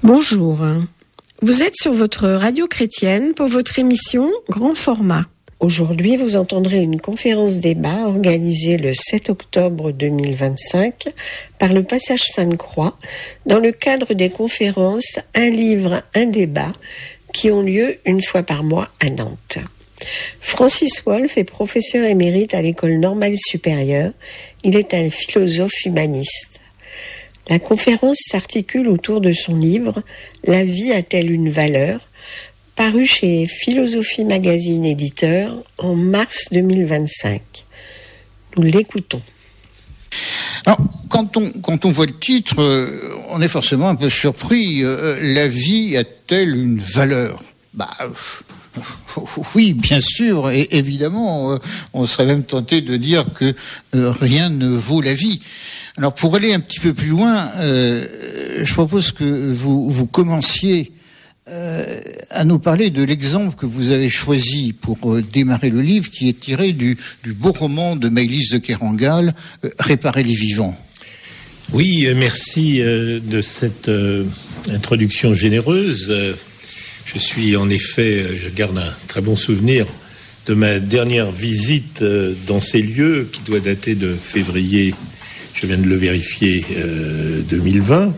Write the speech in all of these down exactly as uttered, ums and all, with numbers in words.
Bonjour, vous êtes sur votre radio chrétienne pour votre émission Grand Format. Aujourd'hui, vous entendrez une conférence débat organisée le sept octobre deux mille vingt-cinq par le Passage Sainte-Croix dans le cadre des conférences Un livre, un débat qui ont lieu une fois par mois à Nantes. Francis Wolff est professeur émérite à l'École normale supérieure. Il est un philosophe humaniste. La conférence s'articule autour de son livre « La vie a-t-elle une valeur ?» paru chez Philosophie Magazine éditeur en mars deux mille vingt-cinq. Nous l'écoutons. Alors, quand on, quand on voit le titre, euh, on est forcément un peu surpris. Euh, la vie a-t-elle une valeur ? Bah, euh, oui, bien sûr, et évidemment, euh, on serait même tenté de dire que euh, rien ne vaut la vie. Alors, pour aller un petit peu plus loin, euh, je propose que vous, vous commenciez euh, à nous parler de l'exemple que vous avez choisi pour euh, démarrer le livre, qui est tiré du, du beau roman de Maëlys de Kerangal, euh, « Réparer les vivants ». Oui, merci euh, de cette euh, introduction généreuse. Euh, je suis en effet, euh, je garde un très bon souvenir de ma dernière visite euh, dans ces lieux, qui doit dater de février, je viens de le vérifier, euh, deux mille vingt,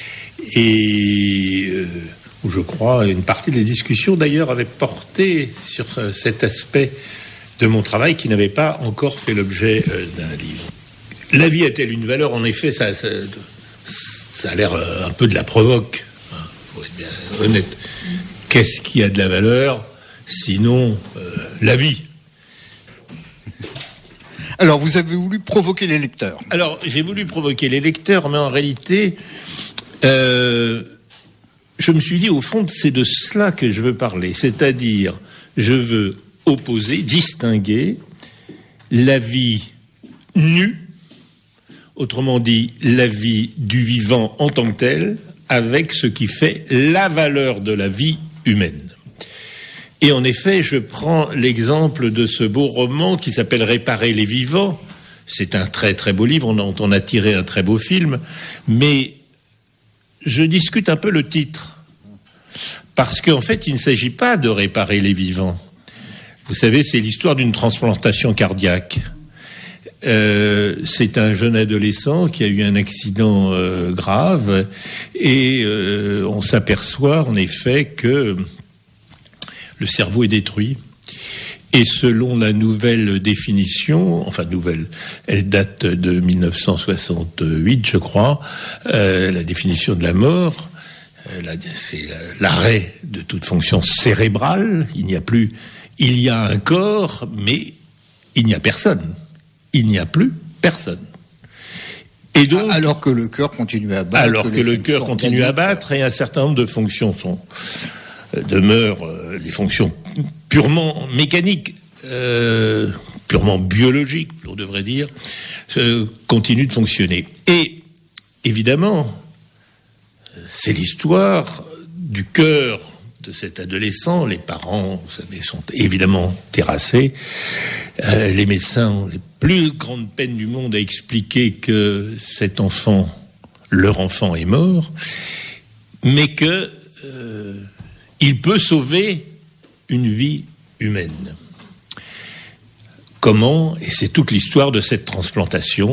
et euh, où je crois une partie des discussions d'ailleurs avait porté sur euh, cet aspect de mon travail qui n'avait pas encore fait l'objet euh, d'un livre. La vie a-t-elle une valeur ? En effet, ça, ça, ça a l'air euh, un peu de la provoque, hein, faut être bien honnête. Qu'est-ce qui a de la valeur, sinon euh, la vie ? Alors, vous avez voulu provoquer les lecteurs. Alors, j'ai voulu provoquer les lecteurs, mais en réalité, euh, je me suis dit, au fond, c'est de cela que je veux parler. C'est-à-dire, je veux opposer, distinguer la vie nue, autrement dit, la vie du vivant en tant que tel, avec ce qui fait la valeur de la vie humaine. Et en effet, je prends l'exemple de ce beau roman qui s'appelle « Réparer les vivants ». C'est un très très beau livre, on a, on a tiré un très beau film, mais je discute un peu le titre. Parce qu'en fait, il ne s'agit pas de réparer les vivants. Vous savez, c'est l'histoire d'une transplantation cardiaque. Euh, c'est un jeune adolescent qui a eu un accident euh, grave et euh, on s'aperçoit en effet que le cerveau est détruit. Et selon la nouvelle définition, enfin nouvelle, elle date de mille neuf cent soixante-huit, je crois, euh, la définition de la mort, euh, la, c'est l'arrêt de toute fonction cérébrale. Il n'y a plus, il y a un corps, mais il n'y a personne. Il n'y a plus personne. Et donc, alors que le cœur continue à battre. Alors que, que le cœur continue à battre et un certain nombre de fonctions sont demeurent euh, des fonctions purement mécaniques, euh, purement biologiques, on devrait dire, euh, continuent de fonctionner. Et évidemment, c'est l'histoire du cœur de cet adolescent. Les parents, vous savez, sont évidemment terrassés. Euh, les médecins ont les plus grandes peines du monde à expliquer que cet enfant, leur enfant, est mort, mais que euh, il peut sauver une vie humaine. Comment ? Et c'est toute l'histoire de cette transplantation.